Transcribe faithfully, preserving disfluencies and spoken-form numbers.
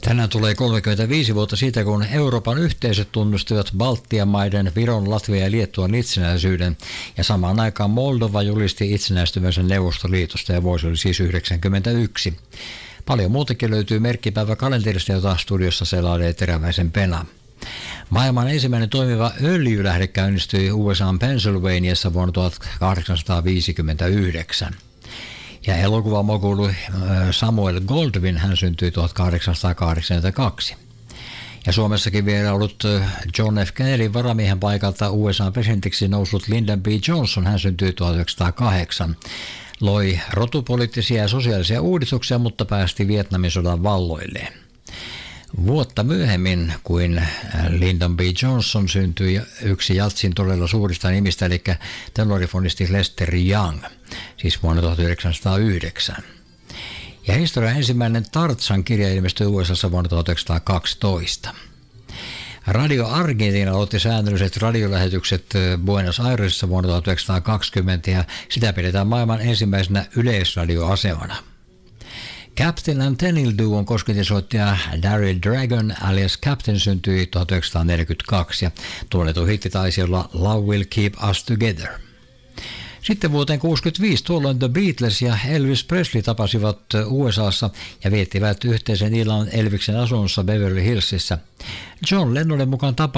Tänään tulee kolmekymmentäviisi vuotta siitä, kun Euroopan yhteisöt tunnustivat Baltian maiden, Viron, Latvian ja Liettuan itsenäisyyden, ja samaan aikaan Moldova julisti itsenäistymänsä Neuvostoliitosta, ja vuosi oli siis yhdeksänkymmentäyksi. Paljon muutakin löytyy merkkipäivä kalenterista, jota studiossa selailee Teräväisen Pena. Maailman ensimmäinen toimiva öljylähde käynnistyi U S A:n Pennsylvaniassa vuonna tuhatkahdeksansataaviisikymmentäyhdeksän. Ja elokuvamogulu Samuel Goldwyn, hän syntyi tuhatkahdeksansataakahdeksankymmentäkaksi. Ja Suomessakin vierailut John F. Kennedyn varamiehen paikalta U S A:n presidentiksi noussut Lyndon B. Johnson, hän syntyi tuhatyhdeksänsataakahdeksan. Loi rotupoliittisia ja sosiaalisia uudistuksia, mutta päästi Vietnamin sodan valloilleen. Vuotta myöhemmin kuin Lyndon B. Johnson syntyi yksi jatsin todella suurista nimistä, eli tenorifonisti Lester Young, siis vuonna tuhatyhdeksänsataayhdeksän. Ja historian ensimmäinen Tarzan-kirja ilmestyi U S A:ssa vuonna tuhatyhdeksänsataakaksitoista. Radio Argentina otti säännölliset radiolähetykset Buenos Airesissa vuonna tuhatyhdeksänsataakaksikymmentä, ja sitä pidetään maailman ensimmäisenä yleisradioasemana. Captain and Tennille duon kosketinsoittaja Daryl Dragon alias Captain syntyi tuhatyhdeksänsataaneljäkymmentäkaksi, ja tunnettu hitti taisi olla Love Will Keep Us Together. Sitten vuoteen kuusikymmentäviisi tuolloin The Beatles ja Elvis Presley tapasivat U S A:ssa ja viettivät yhteisen illan Elviksen asunnossa Beverly Hillsissä. John Lennonin mukaan tapa